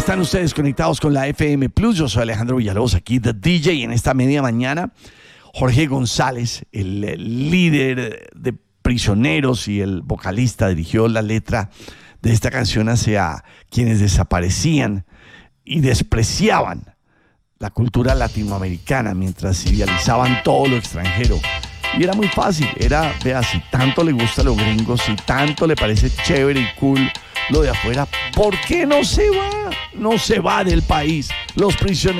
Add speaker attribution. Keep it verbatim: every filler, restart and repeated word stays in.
Speaker 1: Están ustedes conectados con la F M Plus. Yo soy Alejandro Villalobos, aquí The D J. En esta media mañana, Jorge González, el líder de Prisioneros y el vocalista, dirigió la letra de esta canción hacia quienes desaparecían y despreciaban la cultura latinoamericana mientras idealizaban todo lo extranjero. Y era muy fácil, era, vea, si tanto le gusta lo gringo, si tanto le parece chévere y cool lo de afuera, ¿por qué no se va? No se va del país. Los prisioneros